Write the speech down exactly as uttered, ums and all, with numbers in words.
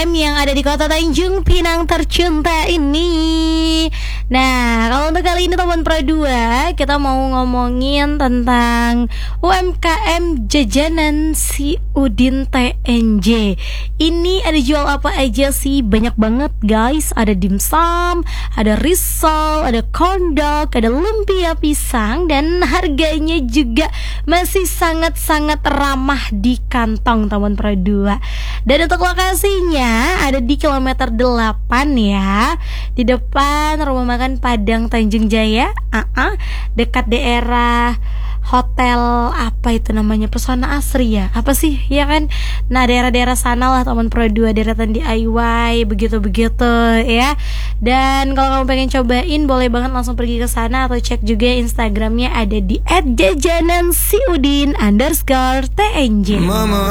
M yang ada di kota Tanjung Pinang tercinta ini. Nah, kalau untuk kali ini teman Pro dua, kita mau ngomongin tentang U M K M jajanan si Udin T N J. Ini ada jual apa aja sih? Banyak banget guys. Ada dimsum, ada risol, ada corn dog, ada lumpia pisang, dan harganya juga masih sangat-sangat ramah di kantong teman Pro dua. Dan untuk lokasinya ada di kilometer delapan ya, di depan rumah makan Padang Tanjung Jaya, uh-uh, dekat daerah hotel apa itu namanya, Pesona Asri ya, apa sih ya kan. Nah daerah-daerah sana lah teman Pro dua, deretan D I Y begitu-begitu ya. Dan kalau kamu pengen cobain boleh banget langsung pergi ke sana, atau cek juga Instagramnya ada di et jajanan si udin underscore T N J. Mama.